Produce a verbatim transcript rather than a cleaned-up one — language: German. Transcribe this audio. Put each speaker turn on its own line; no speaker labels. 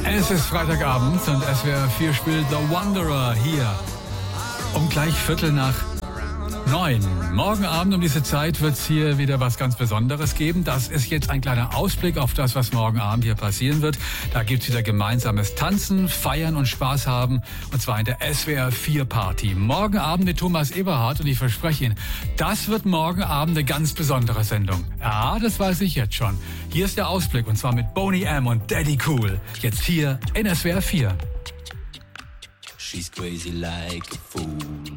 Es ist Freitagabend und S W R vier spielt The Wanderer hier um gleich Viertel nach neun. Morgen Abend um diese Zeit wird es hier wieder was ganz Besonderes geben. Das ist jetzt ein kleiner Ausblick auf das, was morgen Abend hier passieren wird. Da gibt es wieder gemeinsames Tanzen, Feiern und Spaß haben. Und zwar in der S W R vier Party. Morgen Abend mit Thomas Eberhardt. Und ich verspreche Ihnen, das wird morgen Abend eine ganz besondere Sendung. Ja, das weiß ich jetzt schon. Hier ist der Ausblick und zwar mit Boney M. und Daddy Cool. Jetzt hier in S W R vier.
She's crazy like a fool.